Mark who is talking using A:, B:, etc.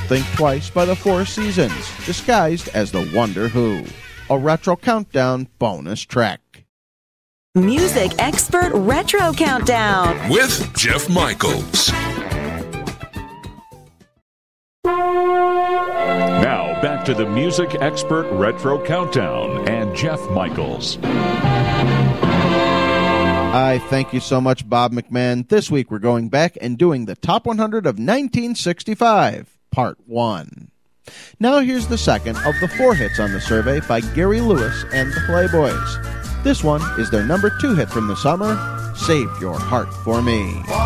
A: Think Twice by the Four Seasons, disguised as the Wonder Who. A Retro Countdown bonus track.
B: Music Expert Retro Countdown
C: with Jeff Michaels.
D: Now back to the Music Expert Retro Countdown and Jeff Michaels.
A: I thank you so much, Bob McMahon. This week we're going back and doing the Top 100 of 1965, Part 1. Now here's the second of the 4 hits on the survey by Gary Lewis and the Playboys. This one is their number 2 hit from the summer, Save Your Heart for Me.